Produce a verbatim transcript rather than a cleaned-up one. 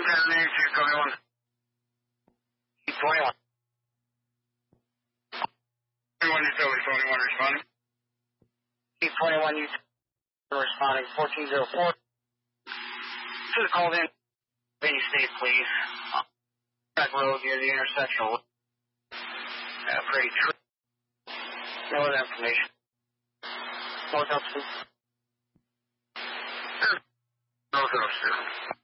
ten names, two twenty-one. twenty-one. twenty-one utility, twenty-one responding. twenty-one utility responding, fourteen oh four. Should have called in. Any state, please. That road near the intersection. Uh, pretty true. No other information. North Elton. North Elton.